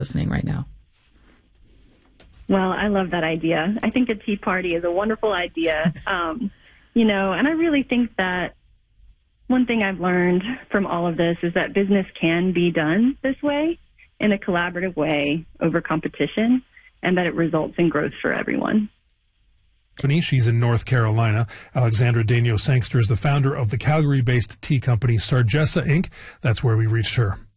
listening right now. Well, I love that idea. I think a tea party is a wonderful idea. And I really think that one thing I've learned from all of this is that business can be done this way, in a collaborative way over competition, and that it results in growth for everyone. She's in North Carolina. Alexandra Daigneault Sangster is the founder of the Calgary-based tea company Sargessa Inc. That's where we reached her.